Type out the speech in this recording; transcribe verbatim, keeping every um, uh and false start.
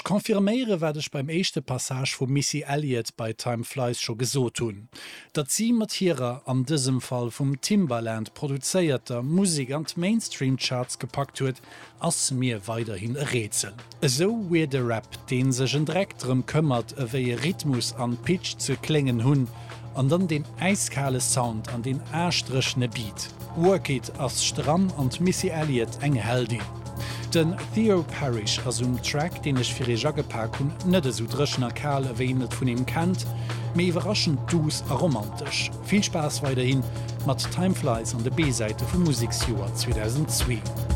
Ich konfirmiere, werde ich beim echte Passage von Missy Elliott bei Time Flies schon gesot tun. Dat sie mat hierer an diesem Fall vom Timbaland produzierter Musik an Mainstream-Charts gepackt huet, ass mir weiterhin ein Rätsel. So wie der Rap, den sich ein direkterem kümmert, wie Rhythmus an Pitch zu klingen hun, an dann den eiskale Sound an den erstrichne Beat. Work It as Stramm und Missy Elliott eng Heldin. Den Theo Parrish as um Track, den ich fir e Jaggepack hun net so dreschner Kerl erwähnet vun ihm kennt, méi überraschend dus a romantisch. Viel Spaß weiterhin mat Time Flies an der B-Seite vu Musikjuar zweitausendzwei.